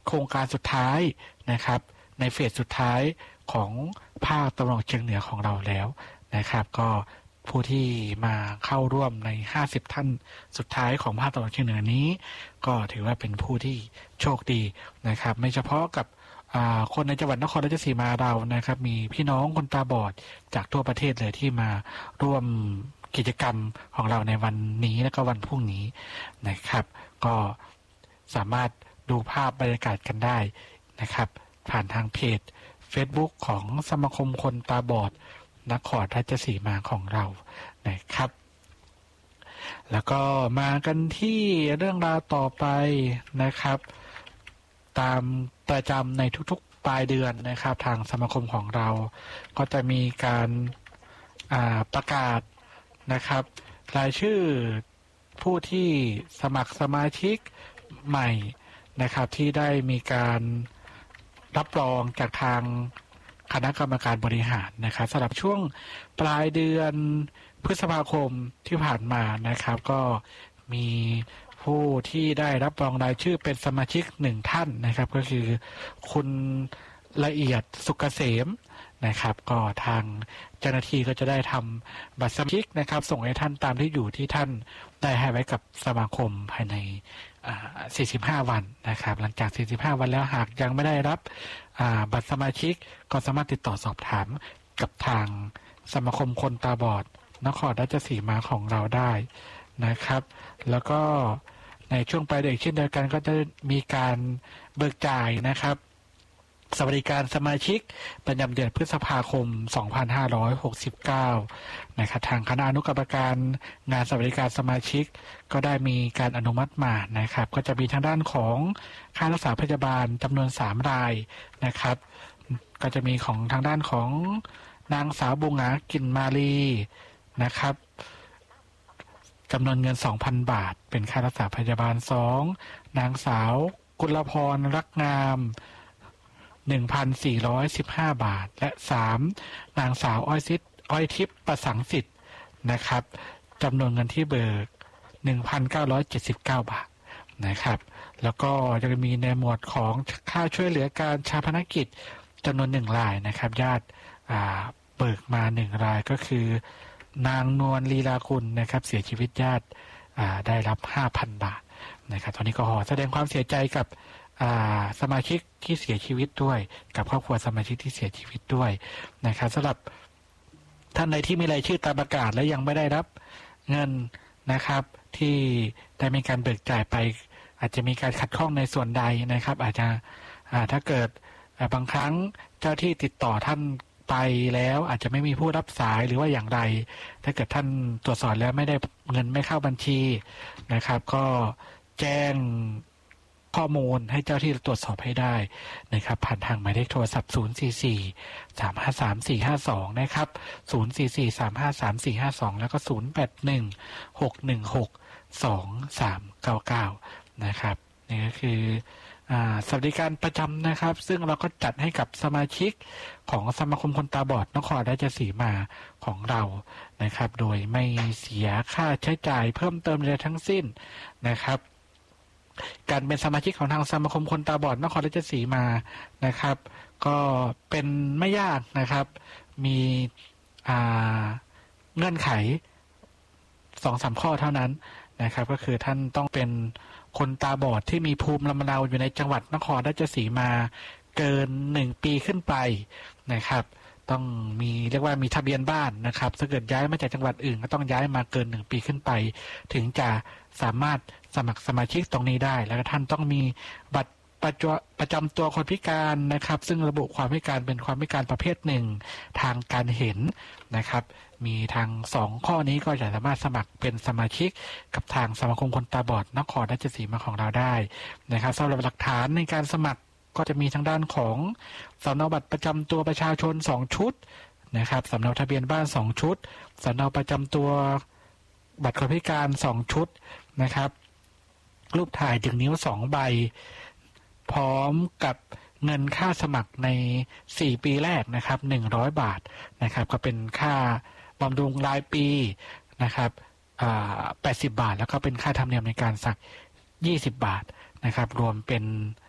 โครงการสุดท้ายนะครับในเฟสสุดท้ายของภาคตะวันออกเฉียงเหนือของเราแล้วนะครับก็ผู้ที่มาเข้าร่วมใน50ท่านสุดท้ายของภาคตะวันออกเฉียงเหนือนี้ก็ถือว่าเป็นผู้ที่โชคดีนะครับไม่เฉพาะกับคนในจังหวัดนครราชสีมาเรานะครับมีพี่น้องคนตาบอดจากทั่วประเทศเลยที่มาร่วมกิจกรรมของเราในวันนี้และก็วันพรุ่งนี้นะครับก็สามารถดูภาพบรรยากาศกันได้นะครับผ่านทางเพจ Facebook ของสมาคมคนตาบอดนครราชสีมาของเรานะครับแล้วก็มากันที่เรื่องราวต่อไปนะครับตามประจำในทุกๆปลายเดือนนะครับทางสมาคมของเราก็จะมีการประกาศนะครับรายชื่อผู้ที่สมัครสมาชิกใหม่นะครับที่ได้มีการรับรองจากทางคณะกรรมการบริหารนะครับสำหรับช่วงปลายเดือนพฤษภาคมที่ผ่านมานะครับก็มีผู้ที่ได้รับรองรายชื่อเป็นสมาชิก1ท่านนะครับก็คือคุณละเอียดสุกเกษมนะครับก็ทางเจ้าหน้าที่ก็จะได้ทำบัตรสมาชิกนะครับส่งให้ท่านตามที่อยู่ที่ท่านได้ให้ไว้กับสมาคมภายใน45 วันนะครับหลังจาก45 วันแล้วหากยังไม่ได้รับบัตรสมาชิกก็สามารถติดต่อสอบถามกับทางสมาคมคนตาบอดนครราชสีมาของเราได้นะครับแล้วก็ในช่วงปลายเดือนเช่นเดียวกันก็จะมีการเบิกจ่ายนะครับสวัสดิการสมาชิกประจำเดือนพฤษภาคม 2569 นะครับทางคณะอนุกรรมการงานสวัสดิการสมาชิกก็ได้มีการอนุมัติมานะครับก็จะมีทางด้านของค่ารักษาพยาบาลจำนวน3รายนะครับก็จะมีของทางด้านของนางสาวบุงหากินมาลีนะครับจำนวนเงิน 2,000 บาทเป็นค่ารักษาพยาบาล2นางสาวกุลพรรักงาม1,415 บาทและ3นางสาวอ้อยทิพย์ประสังสิทธิ์นะครับจำนวนเงินที่เบิก 1,979 บาทนะครับแล้วก็จะมีในหมวดของค่าช่วยเหลือการชาปนกิจจำนวน1รายนะครับญาติเบิกมา1รายก็คือนางนวลลีลาคุณนะครับเสียชีวิตญาติได้รับ 5,000 บาทนะครับตอนนี้ก็ขอแสดงความเสียใจกับสมาชิกที่เสียชีวิตด้วยกับครอบครัวสมาชิกที่เสียชีวิตด้วยนะครับสำหรับท่านใดที่มีรายชื่อตามประกาศและยังไม่ได้รับเงินนะครับที่ได้มีการเบิกจ่ายไปอาจจะมีการขัดข้องในส่วนใดนะครับอาจจะถ้าเกิดบางครั้งเจ้าที่ติดต่อท่านไปแล้วอาจจะไม่มีผู้รับสายหรือว่าอย่างไรถ้าเกิดท่านตรวจสอบแล้วไม่ได้เงินไม่เข้าบัญชีนะครับก็แจ้งข้อมูลให้เจ้าที่ตรวจสอบให้ได้นะครับผ่านทางหมายเลขโทรศัพท์044-353-452นะครับ044-353-452แล้วก็0816162399นะครับนี่ก็คือสวัสดิการประจำนะครับซึ่งเราก็จัดให้กับสมาชิกของสมาคมคนตาบอดนครราชสีมาของเรานะครับโดยไม่เสียค่าใช้จ่ายเพิ่มเติมใดทั้งสิ้นนะครับการเป็นสมาชิกของทางสมาคมคนตาบอดนครราชสีมานะครับก็เป็นไม่ยากนะครับมีเงื่อนไข 2-3 ข้อเท่านั้นนะครับก็คือท่านต้องเป็นคนตาบอดที่มีภูมิลำเนาอยู่ในจังหวัดนครราชสีมาเกิน1ปีขึ้นไปนะครับต้องมีเรียกว่ามีทะเบียนบ้านนะครับถ้าเกิดย้ายมาจากจังหวัดอื่นก็ต้องย้ายมาเกิน1ปีขึ้นไปถึงจะสามารถสมัครสมาชิกตรงนี้ได้แล้วก็ท่านต้องมีบัตรประจำตัวคนพิการนะครับซึ่งระบุความพิการเป็นความพิการประเภทหนึ่งทางการเห็นนะครับมีทาง2ข้อนี้ก็จะสามารถสมัครเป็นสมาชิกกับทางสมาคมคนตาบอดนครราชสีมาของเราได้นะครับสำหรับหลักฐานในการสมัครก็จะมีทางด้านของสำเนาบัตรประจำตัวประชาชน2ชุดนะครับสำเนาทะเบียนบ้าน2ชุดสำเนาประจำตัวบัตรคนพิการ2ชุดนะครับรูปถ่าย1 นิ้ว2 ใบพร้อมกับเงินค่าสมัครใน4ปีแรกนะครับ100 บาทนะครับก็เป็นค่าบำรุงรายปีนะครับ80 บาทแล้วก็เป็นค่าธรรมเนียมในการสัก20 บาทนะครับรวมเป็น